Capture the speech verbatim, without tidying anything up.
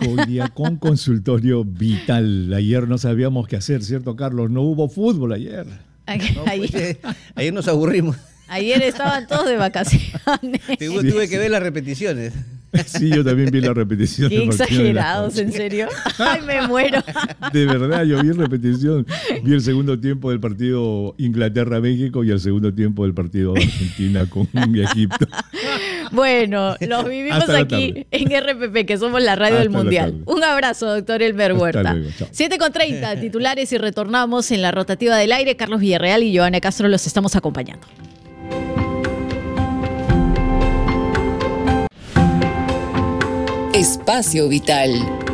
hoy día con Consultorio Vital. Ayer no sabíamos qué hacer, ¿cierto, Carlos? No hubo fútbol ayer. No, pues, eh, ayer nos aburrimos. Ayer estaban todos de vacaciones. Tuve, tuve que ver las repeticiones. Sí, yo también vi la repetición. Qué exagerados, ¿en serio? Ay, me muero. De verdad, yo vi repetición. Vi el segundo tiempo del partido Inglaterra-México y el segundo tiempo del partido Argentina con Egipto. Bueno, los vivimos aquí en R P P, que somos la radio Hasta del Mundial. tarde. Un abrazo, doctor Elber Huerta. siete con treinta, titulares y retornamos en la rotativa del aire. Carlos Villarreal y Joana Castro los estamos acompañando. Espacio Vital.